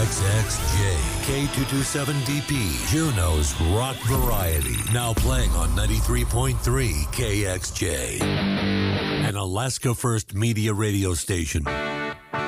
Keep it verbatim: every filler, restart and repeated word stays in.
X X J, K two twenty-seven D P, Juneau's Rock Variety. Now playing on ninety-three point three K X J. An Alaska First Media radio station.